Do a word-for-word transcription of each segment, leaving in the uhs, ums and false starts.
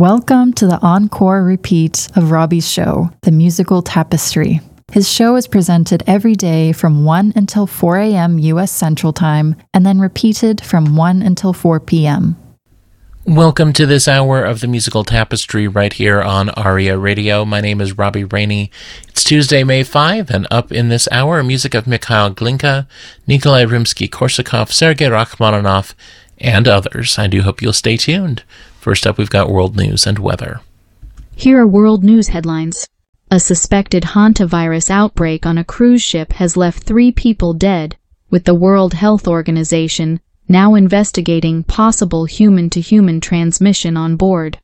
Welcome to the encore repeat of Robbie's show, The Musical Tapestry. His show is presented every day from one until four a.m. U S Central Time, and then repeated from one until four p.m. Welcome to this hour of The Musical Tapestry right here on Aria Radio. My name is Robbie Rainey. It's Tuesday, May fifth, and up in this hour, music of Mikhail Glinka, Nikolai Rimsky-Korsakov, Sergei Rachmaninoff, and others. I do hope you'll stay tuned. First up, we've got world news and weather. Here are world news headlines. A suspected hantavirus outbreak on a cruise ship has left three people dead, with the World Health Organization now investigating possible human-to-human transmission on board.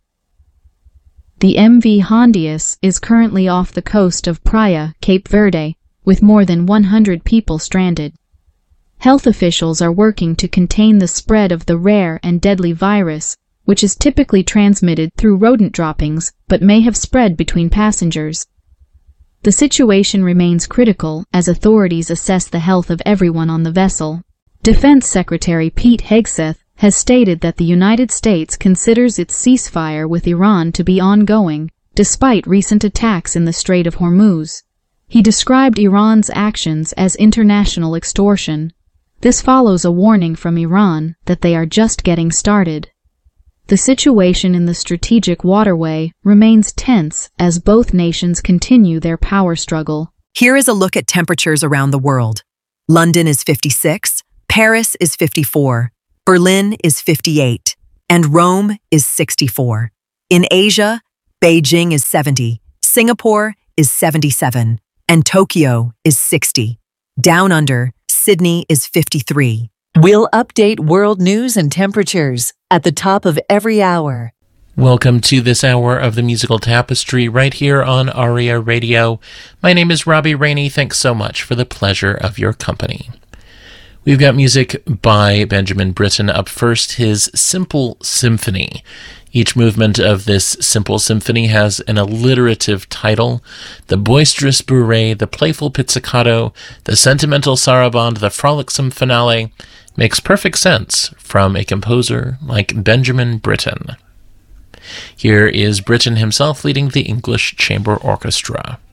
The M V Hondius is currently off the coast of Praia, Cape Verde, with more than one hundred people stranded. Health officials are working to contain the spread of the rare and deadly virus, which is typically transmitted through rodent droppings but may have spread between passengers. The situation remains critical as authorities assess the health of everyone on the vessel. Defense Secretary Pete Hegseth has stated that the United States considers its ceasefire with Iran to be ongoing, despite recent attacks in the Strait of Hormuz. He described Iran's actions as international extortion. This follows a warning from Iran that they are just getting started. The situation in the strategic waterway remains tense as both nations continue their power struggle. Here is a look at temperatures around the world. London is fifty-six, Paris is fifty-four, Berlin is fifty-eight, and Rome is sixty-four. In Asia, Beijing is seventy, Singapore is seventy-seven, and Tokyo is sixty. Down under, Sydney is fifty-three. We'll update world news and temperatures at the top of every hour. Welcome to this hour of The Musical Tapestry right here on Aria Radio. My name is Robbie Rainey. Thanks so much for the pleasure of your company. We've got music by Benjamin Britten. Up first, his Simple Symphony. Each movement of this simple symphony has an alliterative title: the boisterous bourrée, the playful pizzicato, the sentimental sarabande, the frolicsome finale. Makes perfect sense from a composer like Benjamin Britten. Here is Britten himself leading the English Chamber Orchestra.